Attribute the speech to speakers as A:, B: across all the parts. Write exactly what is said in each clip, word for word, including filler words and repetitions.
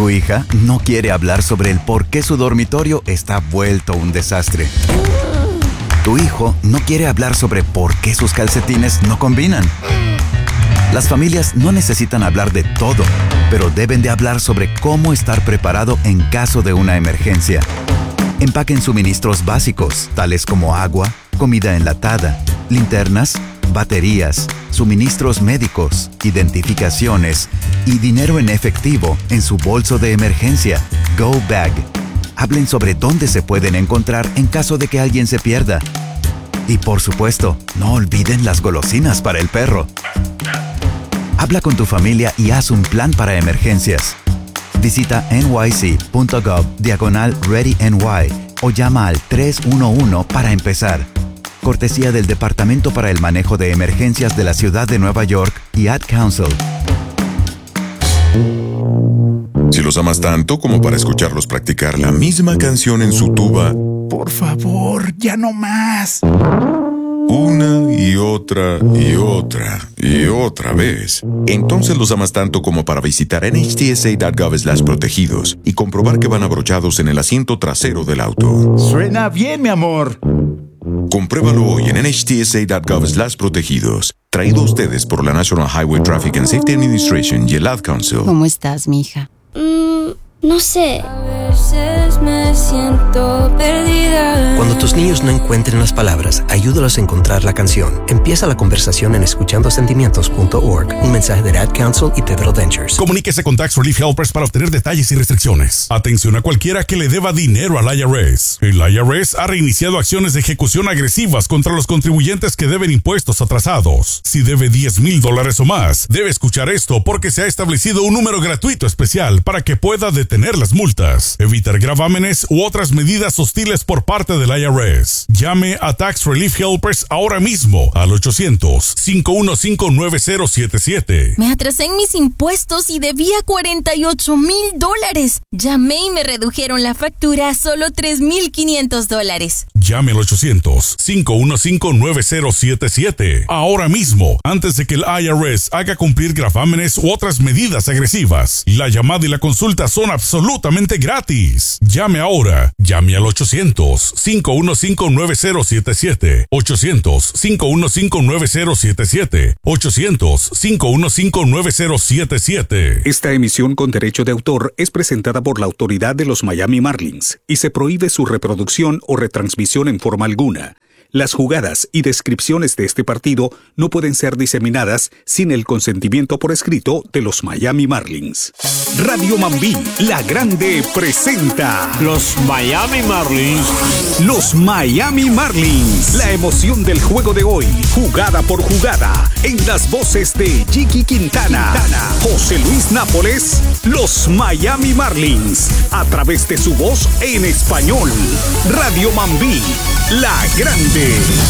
A: Tu hija no quiere hablar sobre el por qué su dormitorio está vuelto un desastre. Tu hijo no quiere hablar sobre por qué sus calcetines no combinan. Las familias no necesitan hablar de todo, pero deben de hablar sobre cómo estar preparado en caso de una emergencia. Empaquen suministros básicos, tales como agua, comida enlatada, linternas, baterías, suministros médicos, identificaciones y dinero en efectivo en su bolso de emergencia, Go Bag. Hablen sobre dónde se pueden encontrar en caso de que alguien se pierda. Y por supuesto, no olviden las golosinas para el perro. Habla con tu familia y haz un plan para emergencias. Visita nyc.gov diagonal ReadyNY o llama al tres uno uno para empezar. Cortesía del Departamento para el Manejo de Emergencias de la Ciudad de Nueva York y Ad Council.
B: Si los amas tanto como para escucharlos practicar la misma canción en su tuba,
C: por favor, ya no más.
B: Una y otra y otra y otra vez. Entonces los amas tanto como para visitar N H T S A punto gov slash protegidos y comprobar que van abrochados en el asiento trasero del auto.
C: Suena bien, mi amor.
B: Compruébalo hoy en N H T S A punto gov slash protegidos. Traído a ustedes por la National Highway Traffic and Safety Administration y el Ad Council.
D: ¿Cómo estás, mija?
E: Mm, no sé. A veces me siento perdida.
F: Cuando tus niños no encuentren las palabras, ayúdalos a encontrar la canción. Empieza la conversación en escuchando sentimientos punto org. Un mensaje de Ad Council y Pivotal Ventures.
G: Comuníquese con Tax Relief Helpers para obtener detalles y restricciones. Atención a cualquiera que le deba dinero al I R S. El I R S ha reiniciado acciones de ejecución agresivas contra los contribuyentes que deben impuestos atrasados. Si debe diez mil dólares o más, debe escuchar esto porque se ha establecido un número gratuito especial para que pueda detener las multas, evitar gravámenes u otras medidas hostiles por parte del I R S. Llame a Tax Relief Helpers ahora mismo al ochocientos, cinco uno cinco, nueve cero siete siete.
H: Me atrasé en mis impuestos y debía cuarenta y ocho mil dólares. Llamé y me redujeron la factura a solo tres mil quinientos dólares.
G: Llame al ochocientos, cinco uno cinco, nueve cero siete siete ahora mismo, antes de que el I R S haga cumplir gravámenes u otras medidas agresivas. La llamada y la consulta son absolutamente gratis. Llame ahora. Llame al ochocientos, cinco uno cinco, nueve cero siete siete. ochocientos, cinco uno cinco, nueve cero siete siete. ochocientos, cinco uno cinco, nueve cero siete siete.
I: Esta emisión con derecho de autor es presentada por la autoridad de los Miami Marlins y se prohíbe su reproducción o retransmisión en forma alguna. Las jugadas y descripciones de este partido no pueden ser diseminadas sin el consentimiento por escrito de los Miami Marlins. Radio Mambí, la grande, presenta
J: Los Miami Marlins.
I: Los Miami Marlins. La emoción del juego de hoy, jugada por jugada, en las voces de Jiggy Quintana, Quintana, José Luis Nápoles, los Miami Marlins, a través de su voz en español. Radio Mambí, la grande.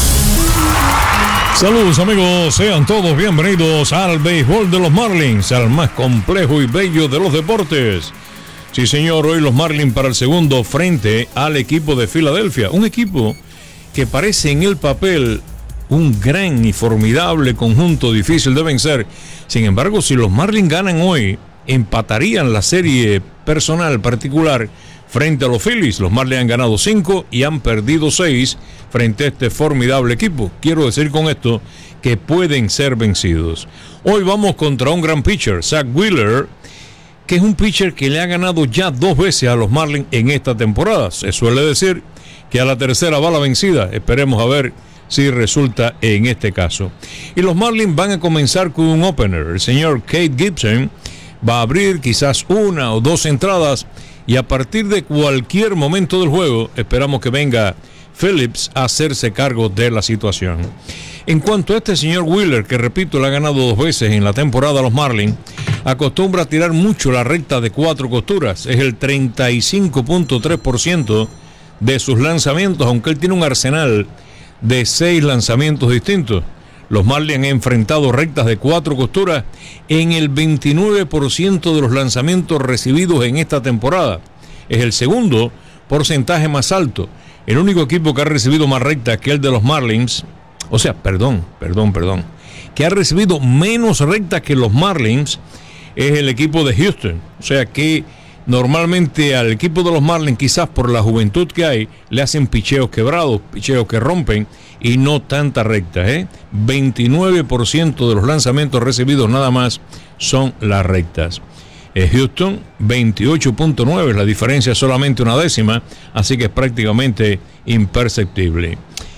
K: Saludos amigos, sean todos bienvenidos al béisbol de los Marlins, al más complejo y bello de los deportes. Sí señor, hoy los Marlins para el segundo frente al equipo de Filadelfia, un equipo que parece en el papel un gran y formidable conjunto difícil de vencer. Sin embargo, si los Marlins ganan hoy, empatarían la serie personal particular frente a los Phillies. Los Marlins han ganado cinco y han perdido seis frente a este formidable equipo. Quiero decir con esto que pueden ser vencidos. Hoy vamos contra un gran pitcher, Zack Wheeler, que es un pitcher que le ha ganado ya dos veces a los Marlins en esta temporada. Se suele decir que a la tercera va la vencida. Esperemos a ver si resulta en este caso. Y los Marlins van a comenzar con un opener. El señor Kate Gibson va a abrir quizás una o dos entradas y a partir de cualquier momento del juego esperamos que venga Phillips a hacerse cargo de la situación. En cuanto a este señor Wheeler, que repito, le ha ganado dos veces en la temporada a los Marlins, acostumbra a tirar mucho la recta de cuatro costuras. Es el treinta y cinco punto tres por ciento de sus lanzamientos, aunque él tiene un arsenal de seis lanzamientos distintos. Los Marlins han enfrentado rectas de cuatro costuras en el veintinueve por ciento de los lanzamientos recibidos en esta temporada. Es el segundo porcentaje más alto. El único equipo que ha recibido más rectas que el de los Marlins, o sea, perdón, perdón, perdón, que ha recibido menos rectas que los Marlins es el equipo de Houston. O sea que Normalmente al equipo de los Marlins, quizás por la juventud que hay, le hacen picheos quebrados, picheos que rompen y no tanta recta, ¿eh? veintinueve por ciento de los lanzamientos recibidos nada más son las rectas. Houston, veintiocho punto nueve, la diferencia es solamente una décima, así que es prácticamente imperceptible.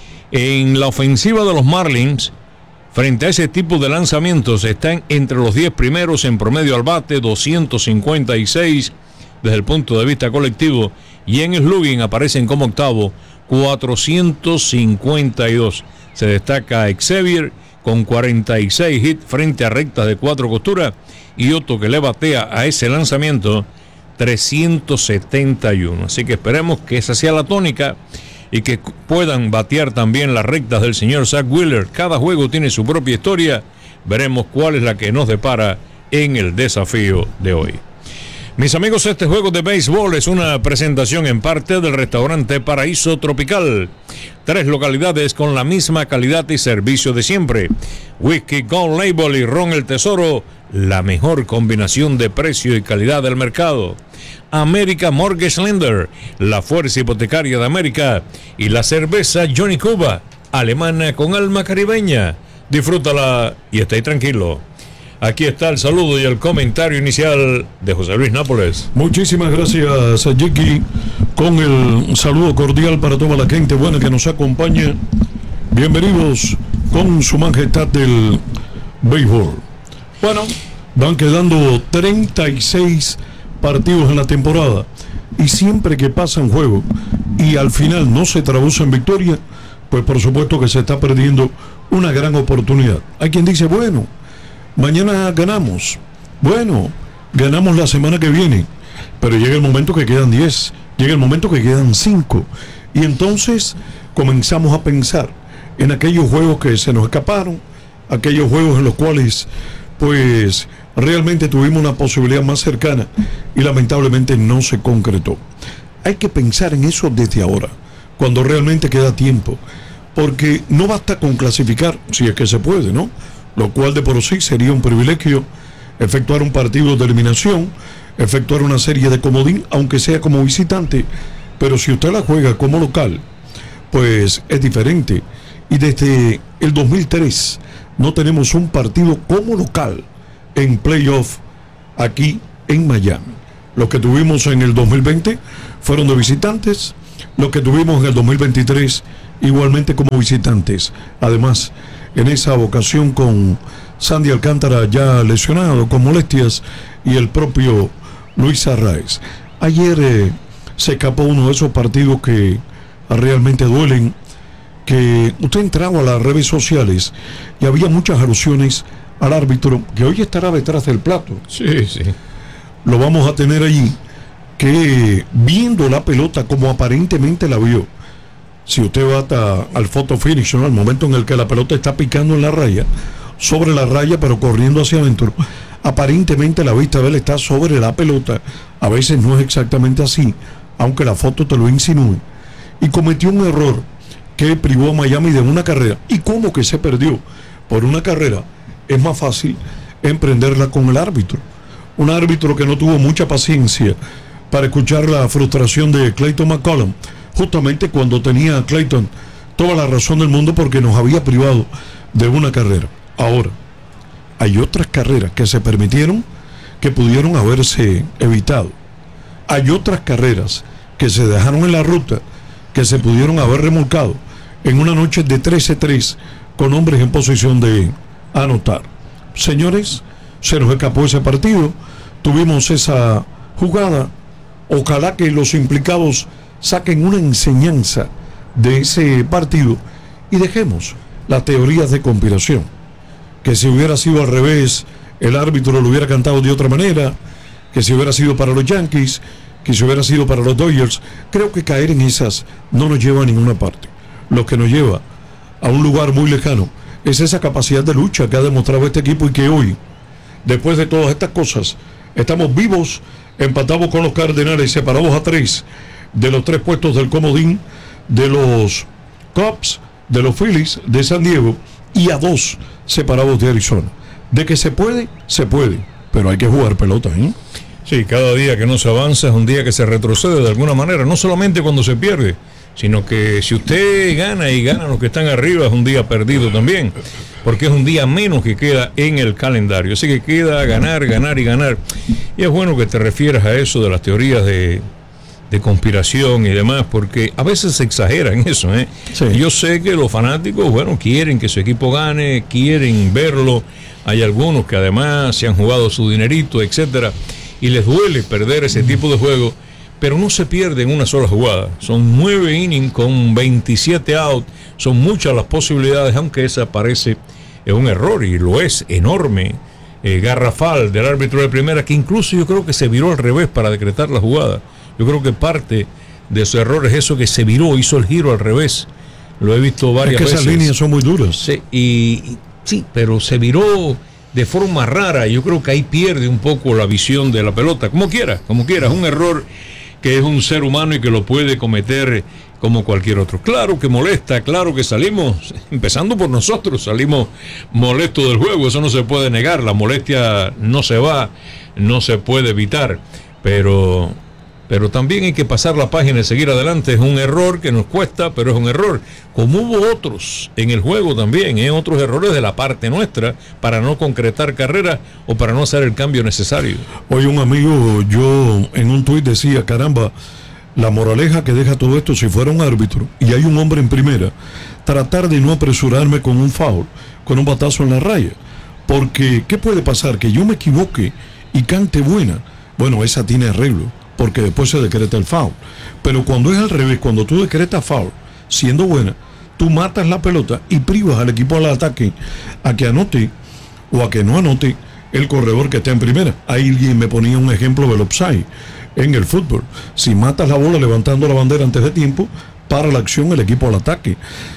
K: En la ofensiva de los Marlins, frente a ese tipo de lanzamientos, están entre los diez primeros en promedio al bate, doscientos cincuenta y seis desde el punto de vista colectivo, y en slugging aparecen como octavo, cuatrocientos cincuenta y dos. Se destaca Xavier con cuarenta y seis hits frente a rectas de cuatro costuras, y Otto, que le batea a ese lanzamiento, trescientos setenta y uno. Así que esperemos que esa sea la tónica y que puedan batear también las rectas del señor Zach Wheeler. Cada juego tiene su propia historia. Veremos cuál es la que nos depara en el desafío de hoy. Mis amigos, este juego de béisbol es una presentación en parte del restaurante Paraíso Tropical. Tres localidades con la misma calidad y servicio de siempre. Whisky Gold Label y Ron El Tesoro, la mejor combinación de precio y calidad del mercado. América Mortgage Lender, la fuerza hipotecaria de América. Y la cerveza Johnny Cuba, alemana con alma caribeña. Disfrútala y esté tranquilo. Aquí está el saludo y el comentario inicial de José Luis Nápoles.
D: Muchísimas gracias, Jackie, con el saludo cordial para toda la gente buena que nos acompaña. Bienvenidos con su majestad del béisbol. Bueno, van quedando treinta y seis partidos en la temporada, y siempre que pasa un juego y al final no se traduce en victoria, pues por supuesto que se está perdiendo una gran oportunidad. Hay quien dice, bueno, mañana ganamos, bueno, ganamos la semana que viene, pero llega el momento que quedan diez, llega el momento que quedan cinco, y entonces comenzamos a pensar en aquellos juegos que se nos escaparon, aquellos juegos en los cuales pues realmente tuvimos una posibilidad más cercana y lamentablemente no se concretó. Hay que pensar en eso desde ahora, cuando realmente queda tiempo, porque no basta con clasificar, si es que se puede, ¿no? Lo cual de por sí sería un privilegio, efectuar un partido de eliminación, efectuar una serie de comodín, aunque sea como visitante, pero si usted la juega como local, pues es diferente. Y desde el dos mil tres no tenemos un partido como local en playoff aquí en Miami. Los que tuvimos en el dos mil veinte fueron de visitantes, los que tuvimos en el dos mil veintitrés igualmente como visitantes. Además, en esa ocasión con Sandy Alcántara ya lesionado con molestias y el propio Luis Arraez. Ayer eh, se escapó uno de esos partidos que realmente duelen, que usted entraba a las redes sociales y había muchas alusiones al árbitro, que hoy estará detrás del plato.
K: Sí, sí.
D: Lo vamos a tener allí, que viendo la pelota como aparentemente la vio, si usted va hasta al photo finish, ¿no?, al momento en el que la pelota está picando en la raya, sobre la raya pero corriendo hacia adentro, aparentemente la vista de él está sobre la pelota. A veces no es exactamente así, aunque la foto te lo insinúe, y cometió un error que privó a Miami de una carrera. ¿Y cómo que se perdió por una carrera? Es más fácil emprenderla con el árbitro, un árbitro que no tuvo mucha paciencia para escuchar la frustración de Clayton McCollum, justamente cuando tenía a Clayton toda la razón del mundo, porque nos había privado de una carrera. Ahora, hay otras carreras que se permitieron que pudieron haberse evitado. Hay otras carreras que se dejaron en la ruta que se pudieron haber remolcado en una noche de trece tres con hombres en posición de anotar. Señores, se nos escapó ese partido, tuvimos esa jugada. Ojalá que los implicados saquen una enseñanza de ese partido y dejemos las teorías de conspiración, que si hubiera sido al revés el árbitro lo hubiera cantado de otra manera, que si hubiera sido para los Yankees, que si hubiera sido para los Dodgers. Creo que caer en esas no nos lleva a ninguna parte. Lo que nos lleva a un lugar muy lejano es esa capacidad de lucha que ha demostrado este equipo, y que hoy, después de todas estas cosas, estamos vivos, empatados con los Cardenales, separados a tres de los tres puestos del comodín, de los Cubs, de los Phillies de San Diego, y a dos separados de Arizona. De que se puede, se puede, pero hay que jugar pelota, ¿eh?
K: Sí, cada día que no se avanza es un día que se retrocede de alguna manera, no solamente cuando se pierde, sino que si usted gana y ganan los que están arriba, es un día perdido también, porque es un día menos que queda en el calendario. Así que queda ganar, ganar y ganar. Y es bueno que te refieras a eso de las teorías de, de conspiración y demás, porque a veces se exagera en eso, ¿eh? Sí. Yo sé que los fanáticos, bueno, quieren que su equipo gane, quieren verlo. Hay algunos que además se han jugado su dinerito, etcétera, y les duele perder ese tipo de juego, pero no se pierde en una sola jugada. Son nueve innings con veintisiete outs, son muchas las posibilidades, aunque esa parece un error, y lo es, enorme, eh, garrafal del árbitro de primera, que incluso yo creo que se viró al revés para decretar la jugada. Yo creo que parte de su error es eso, que se viró, hizo el giro al revés. Lo he visto varias veces.
D: Es que veces. Esas líneas son muy duras.
K: Sí, y, y, sí, pero se viró de forma rara, y yo creo que ahí pierde un poco la visión de la pelota. Como quiera, como quiera, es un error que es un ser humano y que lo puede cometer como cualquier otro. Claro que molesta, claro que salimos, empezando por nosotros, salimos molestos del juego, eso no se puede negar, la molestia no se va, no se puede evitar, pero, pero también hay que pasar la página y seguir adelante. Es un error que nos cuesta, pero es un error, como hubo otros en el juego también, ¿eh? Otros errores de la parte nuestra, para no concretar carreras o para no hacer el cambio necesario.
D: Hoy un amigo, yo en un tuit decía, caramba, la moraleja que deja todo esto, si fuera un árbitro y hay un hombre en primera, tratar de no apresurarme con un foul, con un batazo en la raya, porque ¿qué puede pasar? Que yo me equivoque y cante buena. Bueno, esa tiene arreglo, porque después se decreta el foul. Pero cuando es al revés, cuando tú decretas foul, siendo buena, tú matas la pelota y privas al equipo al ataque a que anote o a que no anote el corredor que está en primera. Ahí alguien me ponía un ejemplo del offside en el fútbol. Si matas la bola levantando la bandera antes de tiempo, para la acción el equipo al ataque.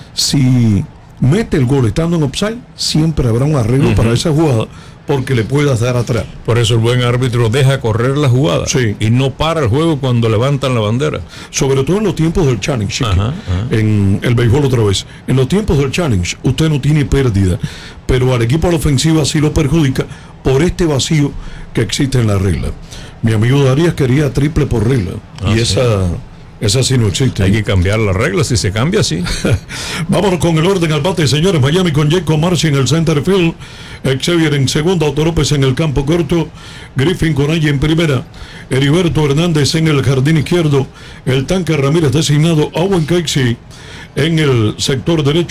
D: Si mete el gol estando en offside, siempre habrá un arreglo uh-huh. para esa jugada, porque le puedas dar atrás.
K: Por eso el buen árbitro deja correr la jugada,
D: sí,
K: y no para el juego cuando levantan la bandera.
D: Sobre todo en los tiempos del challenge, ajá, ajá. en el béisbol otra vez. En los tiempos del challenge usted no tiene pérdida, pero al equipo a la ofensiva sí lo perjudica por este vacío que existe en la regla. Mi amigo Darías quería triple por regla, ah, y sí. esa... Esa sí no existe.
K: Hay que cambiar las reglas, si se cambia, sí.
D: Vámonos con el orden al bate, señores. Miami con Jacob Marcy en el center field, Xavier en segunda, Otto López en el campo corto, Griffin con ella en primera, Heriberto Hernández en el jardín izquierdo, el Tanque Ramírez designado, Owen Casey en el sector derecho.